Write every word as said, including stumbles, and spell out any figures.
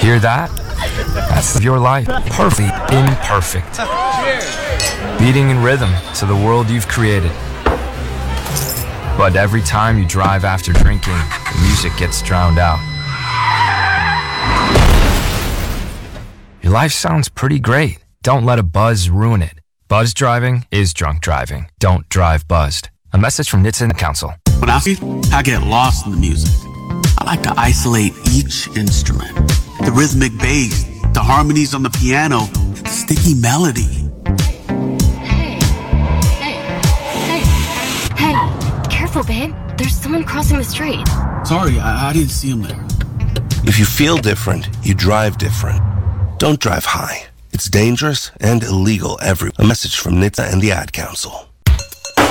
Hear that? That's your life. Perfectly imperfect. Beating in rhythm to the world you've created. But every time you drive after drinking, the music gets drowned out. Your life sounds pretty great. Don't let a buzz ruin it. Buzz driving is drunk driving. Don't drive buzzed. A message from N H T S A and the Council. When I sleep, I get lost in the music. I like to isolate each instrument. The rhythmic bass, the harmonies on the piano, the sticky melody. Hey, hey, hey, hey, careful, babe. There's someone crossing the street. Sorry, I, I didn't see him there. If you feel different, you drive different. Don't drive high. It's dangerous and illegal everywhere. A message from N H T S A and the Ad Council.